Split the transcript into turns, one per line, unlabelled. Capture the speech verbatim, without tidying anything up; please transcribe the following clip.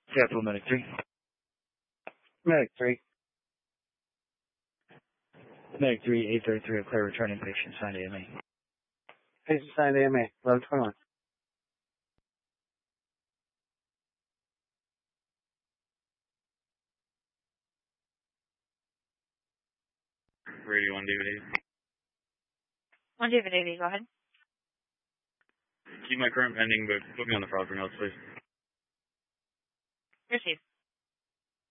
Capital Medic three.
Medic three.
Medic three, eight thirty-three, clear returning patient, signed A M A.
Patient signed A M A, eleven twenty-one.
Radio one, David eighty.
one David eighty, go ahead.
Keep my current pending, but put me on the fraud for notes, please.
Received.